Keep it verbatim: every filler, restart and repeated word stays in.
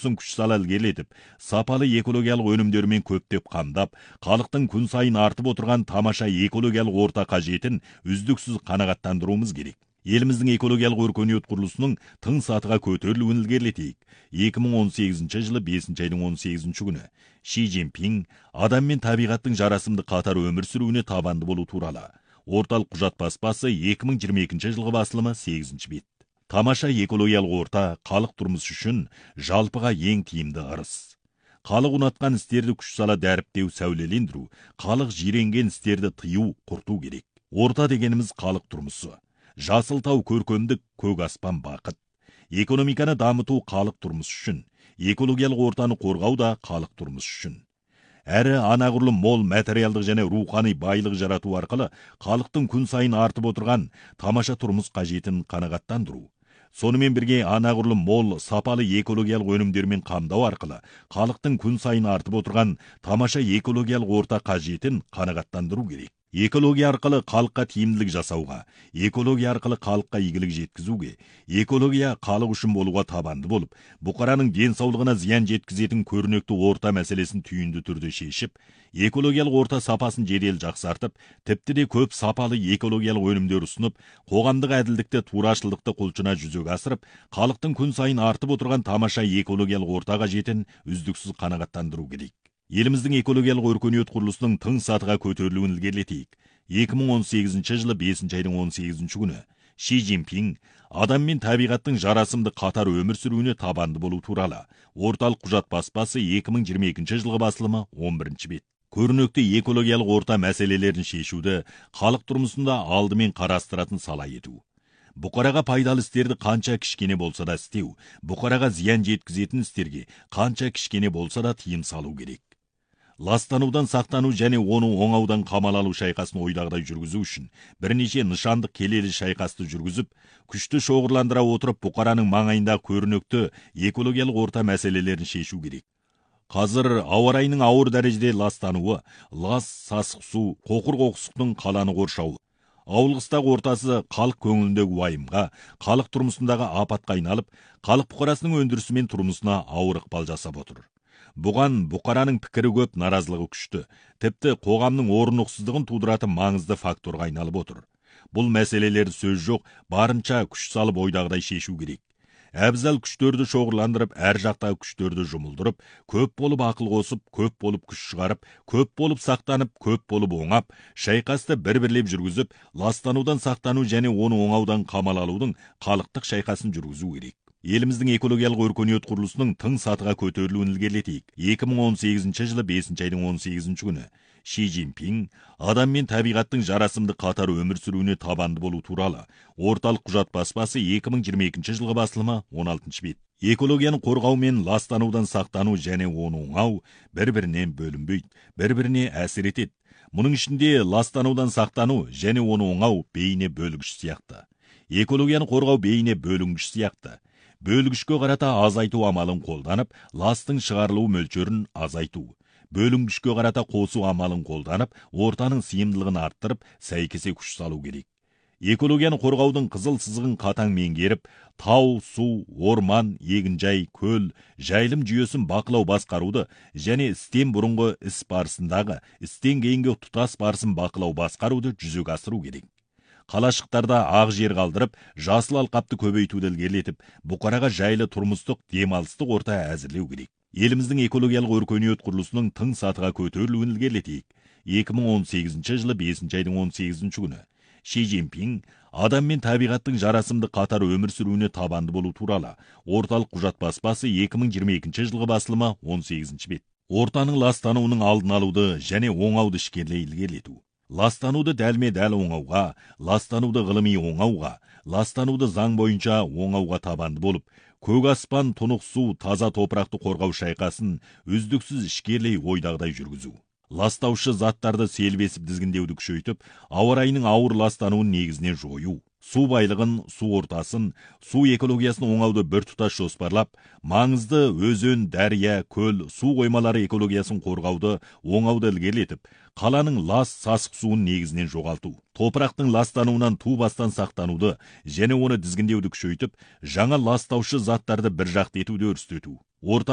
құрылысын күш сала ілгерілетіп, сапалы экологиялық өнімдермен көптеп қамдап, халықтың күн сайын артып отырған тамаша экологиялық орта қажетін үздіксіз қанағаттандыруымыз керек. Еліміздің экологиялық өркениет құрылысының тың сатыға көтерілуін ілгерілетейік. екі мың он сегізінші жылы бесінші айдың он сегізінші күні Ши Цзиньпин адам мен табиғаттың жарасымды қатар өмір сүруіне табанды болу туралы орталық құжат баспасы екі мың жиырма екінші жылғы басылымы сегізінші бет. Тамаша экологиялық орта халық тұрмысы үшін жалпыға ең тиімді ырыс. Халық ұнатқан істерді күш сала дәріптеу, сәулелендіру, халық жиренген істерді тыю, құрту керек. Орта дегеніміз халық тұрмысы. Жасыл тау көркемдік, көк аспан бақыт. Экономиканы дамыту халық тұрмысы үшін, экологиялық ортаны қорғау да халық тұрмысы үшін. Әрі анағұрлым мол материалдық және рухани байлық жарату арқылы халықтың күн сайын артып отырған тамаша тұрмыс қажетін қанағаттандыру. Сонымен бірге анағұрлым мол сапалы экологиялық өнімдермен қамдау арқылы халықтың күн сайын артып отырған тамаша экологиялық орта қажетін қанағаттандыру керек. Экология арқылы халыққа тиімділік жасауға, экология арқылы халыққа игілік жеткізуге, экология халық үшін болуға табанды болып, бұқараның денсаулығына зиян жеткізетін көрнекті орта мәселесін түйінді түрде шешіп, экологиялық орта сапасын жедел жақсартып, тіпті де көп сапалы экологиялық өнімдер ұсынып, қоғамдық әділдікті, турашылдықты құлшына жүзеге асырып, халықтың күн сайын артып отырған тамаша экологиялық орта қажетін үздіксіз қанағаттандыру керек. Еліміздің экологиялық өркениет құрылысының тың сатыға көтерілуін ілгерілетейік. екі мың он сегізінші жылы бесінші айдың он сегізінші күні Ши Цзиньпин адам мен табиғаттың жарасымды қатар өмір сүруіне табанды болу туралы орталық құжат баспасы екі мың жиырма екінші жылғы басылымы он бірінші бет. Көрнекті экологиялық орта мәселелерін шешуді халық тұрмысында алдымен қарастыратын сала ету. Бұқараға пайдалы істерді қанша кішкене болса да істеу, бұқараға зиян жеткізетін істерге қанша кішкене болса да тыйым салу керек. Ластанудан сақтану және оны оңаудан қамал алу шайқасын ойдағыдай жүргізу үшін бірнеше нышандық келелі шайқасты жүргізіп, күшті шоғырландыра отырып бұқараның маңайында көрнекті экологиялық орта мәселелерін шешу керек. Қазір ауа райының ауыр дәрежеде ластануы, лас, сасық су, қоқыр-қоқсықтың қаланы қоршауы, ауылғыстағы ортасы халық көңіліндегі уайымға, халық тұрмысындағы апатқа айналып, халық бұқарасының өндірісі мен тұрмысына ауыр ықпал жасап отыр. Бұған бұқараның пікірі көп, наразылығы күшті, тіпті қоғамның орнықсыздығын тудыратын маңызды факторға айналып отыр. Бұл мәселелерді сөз жоқ, барынша күш салып ойдағыдай шешу керек. Әбзал күштерді шоғырландырып, әр жақтағы күштерді жұмылдырып, көп болып ақыл қосып, көп болып күш шығарып, көп болып сақтанып, көп болып оңап, шайқасты бір-бірлеп жүргізіп, ластанудан сақтану және оны оңаудан қамал алудың халықтық шайқасын жүргізу керек. Еліміздің экологиялық өркениет құрылысының тың сатыға көтерілуін ілгерілетейік. екі мың он сегізінші жылы бесінші айдың он сегізінші күні Ши Цзиньпин адам мен табиғаттың жарасымды қатар өмір сүруіне табанды болу туралы орталық құжат баспасы екі мың жиырма екінші жылғы басылымы он алтыншы бет. Экологияны қорғау мен ластанудан сақтану және оны оңау бір-бірінен бөлінбейді, бір-біріне әсер етеді. Мұның ішінде ластанудан сақтану және оны оңау бейне бөлгіш сияқты. Экологияны қорғау бейне бөлінгіш сияқты. Бөлгішке қарата азайту амалын қолданып, ластың шығарылу мөлшерін азайту. Бөлінгішке қарата қосу амалын қолданып, ортаның сыйымдылығын арттырып, сәйкесе күш салу керек. Экологияны қорғаудың қызыл сызығын қатаң меңгеріп, тау, су, орман, егінжай, көл, жайылым жүйесін бақылау басқаруды және істен бұрынғы іс барысындағы, істен кейінгі тұтас барысын бақылау басқаруды жүзеге асыру керек. Қалашықтарда ақ жер қалдырып, жасыл алқапты көбейтуді ілгерілетіп, бұқараға жайлы тұрмыстық, демалыстық орта әзірлеу керек. Еліміздің экологиялық өркениет құрылысының тың сатыға көтерілуін ілгерілетейік. екі мың он сегізінші жылы бесінші айдың он сегізінші күні Ши Цзиньпин адам мен табиғаттың жарасымды қатар өмір сүруіне табанды болу туралы орталық құжат баспасы екі мың жиырма екінші жылғы басылымы он сегізінші бет. Ортаның ластануының алдын алуды және оңауды ішкерлей ілгерілету. Ластануды дәлме-дәл оңауға, ластануды ғылыми оңауға, ластануды заң бойынша оңауға табанды болып, көк аспан, тұнық су, таза топырақты қорғау шайқасын үздіксіз ішкерлей ойдағыдай жүргізу. Ластаушы заттарды селбесіп дізгіндеуді күшейтіп, ауа райының ауыр ластануын негізінен жою. Су байлығын, су ортасын, су экологиясын оңауды бір тұтас жоспарлап, маңызды өзен, дәрия, көл, су қоймалары экологиясын қорғауды оңауды ілгерілетіп, қаланың лас сасық суын негізінен жоғалту. Топырақтың ластануынан ту бастан сақтануды және оны дізгіндеуді күшейтіп, жаңа ластаушы заттарды бір жақты етуді өрістету.